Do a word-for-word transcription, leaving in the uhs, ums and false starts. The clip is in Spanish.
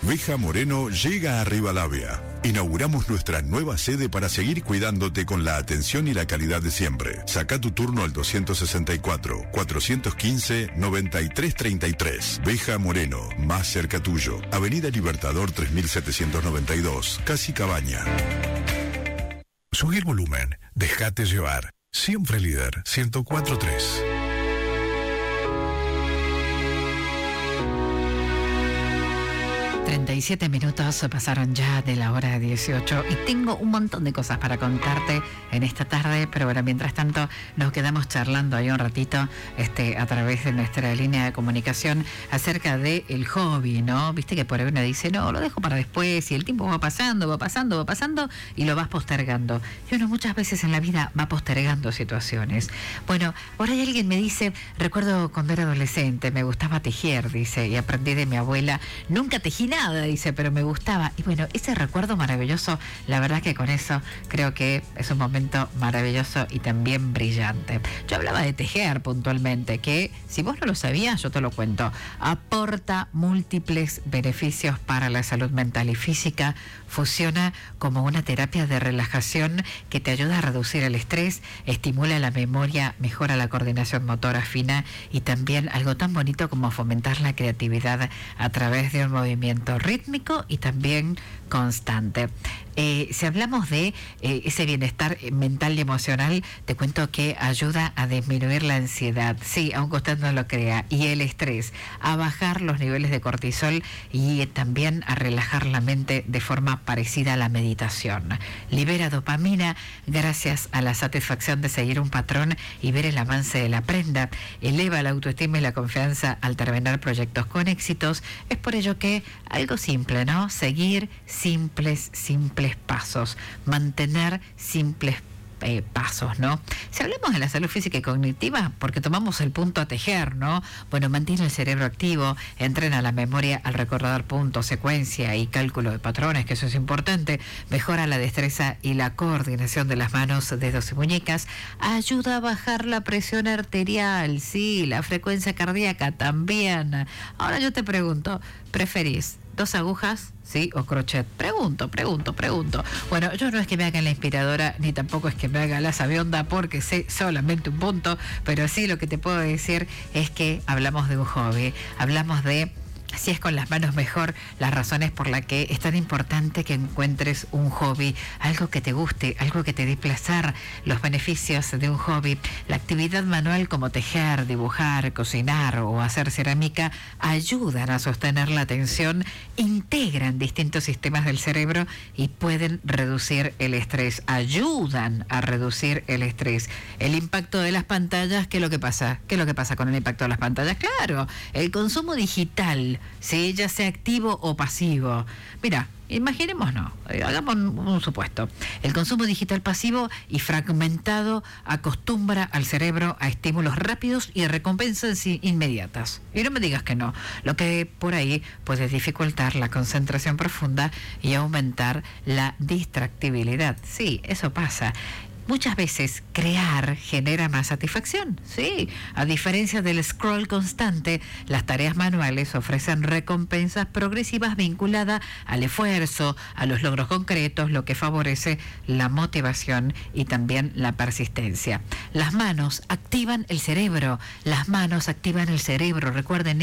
Beja Moreno llega a Rivadavia. Inauguramos nuestra nueva sede para seguir cuidándote con la atención y la calidad de siempre. Saca tu turno al doscientos sesenta y cuatro, cuatrocientos quince, noventa y tres treinta y tres. Beja Moreno, más cerca tuyo. Avenida Libertador tres mil setecientos noventa y dos, Casi Cabaña. Subí el volumen, déjate llevar. Siempre líder, ciento cuatro punto tres. treinta y siete minutos pasaron ya de la hora dieciocho y tengo un montón de cosas para contarte en esta tarde, pero bueno, mientras tanto nos quedamos charlando ahí un ratito este, a través de nuestra línea de comunicación acerca del hobby, ¿no? Viste que por ahí uno dice, no, lo dejo para después y el tiempo va pasando, va pasando, va pasando y lo vas postergando. Y uno muchas veces en la vida va postergando situaciones. Bueno, por ahí alguien me dice, recuerdo cuando era adolescente, me gustaba tejer, dice, y aprendí de mi abuela, nunca tejí nada. Nada, dice, pero me gustaba. Y bueno, ese recuerdo maravilloso, la verdad que con eso creo que es un momento maravilloso y también brillante. Yo hablaba de tejer puntualmente, que si vos no lo sabías, yo te lo cuento. Aporta múltiples beneficios para la salud mental y física. Funciona como una terapia de relajación que te ayuda a reducir el estrés, estimula la memoria, mejora la coordinación motora fina y también algo tan bonito como fomentar la creatividad a través de un movimiento rítmico y también constante. Eh, si hablamos de eh, ese bienestar mental y emocional, te cuento que ayuda a disminuir la ansiedad, sí, aunque usted no lo crea, y el estrés, a bajar los niveles de cortisol y también a relajar la mente de forma parecida a la meditación. Libera dopamina gracias a la satisfacción de seguir un patrón y ver el avance de la prenda. Eleva la autoestima y la confianza al terminar proyectos con éxitos. Es por ello que algo simple, ¿no? Seguir simples, simples pasos. Mantener simples Eh, pasos, ¿no? Si hablamos de la salud física y cognitiva, porque tomamos el punto a tejer, ¿no? Bueno, mantiene el cerebro activo, entrena la memoria al recordar puntos, secuencia y cálculo de patrones, que eso es importante, mejora la destreza y la coordinación de las manos, dedos y muñecas, ayuda a bajar la presión arterial, sí, la frecuencia cardíaca también. Ahora yo te pregunto, ¿preferís dos agujas, sí, o crochet? Pregunto, pregunto, pregunto. Bueno, yo no es que me haga la inspiradora, ni tampoco es que me haga la sabionda, porque sé solamente un punto, pero sí lo que te puedo decir es que hablamos de un hobby, hablamos de, si es con las manos mejor, las razones por las que es tan importante que encuentres un hobby, algo que te guste, algo que te dé placer, los beneficios de un hobby. La actividad manual como tejer, dibujar, cocinar o hacer cerámica ayudan a sostener la atención, integran distintos sistemas del cerebro y pueden reducir el estrés, ayudan a reducir el estrés. El impacto de las pantallas, ¿qué es lo que pasa? ¿Qué es lo que pasa con el impacto de las pantallas? Claro, el consumo digital, ¿sí? Ya sea activo o pasivo. Mira, imaginemos, no, hagamos un, un supuesto. El consumo digital pasivo y fragmentado acostumbra al cerebro a estímulos rápidos y recompensas inmediatas. Y no me digas que no, lo que por ahí puede dificultar la concentración profunda y aumentar la distractibilidad. Sí, eso pasa. Muchas veces crear genera más satisfacción, sí. A diferencia del scroll constante, las tareas manuales ofrecen recompensas progresivas vinculadas al esfuerzo, a los logros concretos, lo que favorece la motivación y también la persistencia. Las manos activan el cerebro, las manos activan el cerebro, recuerden